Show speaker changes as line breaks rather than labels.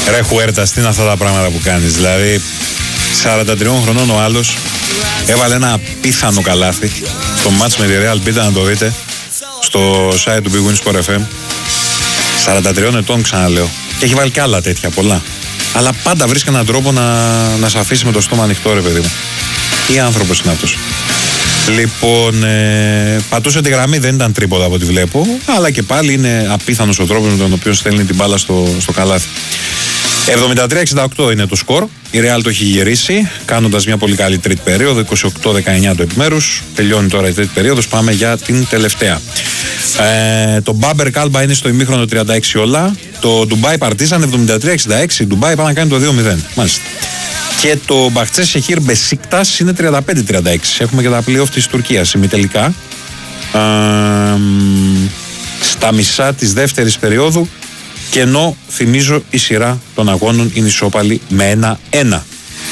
Ρε Χουέρτας, τι είναι αυτά τα πράγματα που κάνεις? Δηλαδή 43 χρονών ο άλλος έβαλε ένα απίθανο καλάθι στο μάτς με τη Real. Μπείτε να το δείτε στο site του Big Win Sport FM. 43 ετών, ξαναλέω. Και έχει βάλει και άλλα τέτοια πολλά. Αλλά πάντα βρίσκει έναν τρόπο να σε αφήσει με το στόμα ανοιχτό, ρε παιδί μου. Τι άνθρωπος είναι αυτός? Λοιπόν, πατούσε τη γραμμή, δεν ήταν τρίποτα από ό,τι βλέπω. Αλλά και πάλι είναι απίθανος ο τρόπος με τον οποίο στέλνει την μπάλα στο καλάθι. 73-68 είναι το σκορ. Η Real το έχει γυρίσει, κάνοντας μια πολύ καλή τρίτη περίοδο. 28-19 το επιμέρους. Τελειώνει τώρα η τρίτη περίοδος. Πάμε για την τελευταία. Το Μπάμπερ Κάλμπα είναι στο ημίχρονο 36 όλα. Το Ντουμπάι Παρτίζαν 73-66. Η Ντουμπάι πάει να κάνει το 2-0. Μάλιστα. Και το Μπαχτσέ Σεχίρ Μπεσίκτας είναι 35-36. Έχουμε και τα play-off της Τουρκίας, ημιτελικά. Στα μισά της δεύτερης περίοδου. Και ενώ θυμίζω η σειρά των αγώνων είναι ισόπαλη με 1-1.